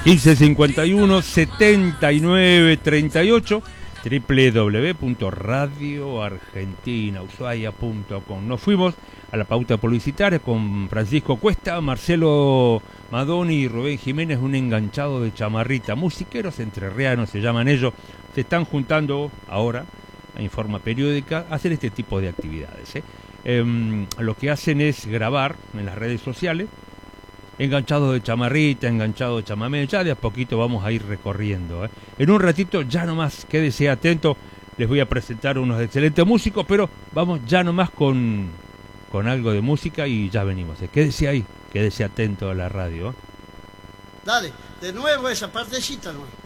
1551 79 38, www.radioargentinaushuaia.com. Nos fuimos a la pauta publicitaria con Francisco Cuesta, Marcelo Madoni y Rubén Jiménez, un enganchado de chamarrita. Musiqueros entrerrianos se llaman ellos. Se están juntando ahora, en forma periódica, a hacer este tipo de actividades. Lo que hacen es grabar en las redes sociales, enganchados de chamarrita, enganchados de chamamé. Ya de a poquito vamos a ir recorriendo. En un ratito, ya nomás, quédese atento, les voy a presentar unos excelentes músicos, pero vamos ya nomás con algo de música y ya venimos. Quédese ahí, quédese atento a la radio. Dale, de nuevo esa partecita, ¿no?